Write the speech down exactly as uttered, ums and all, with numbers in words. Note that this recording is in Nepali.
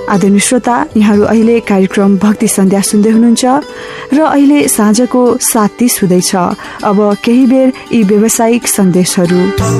आदरणीय श्रोता, यहाँहरू अहिले कार्यक्रम भक्ति सन्ध्या सुन्दै हुनुहुन्छ र अहिले साँझको सात तीस हुँदैछ। अब केही बेर यी व्यावसायिक सन्देशहरू।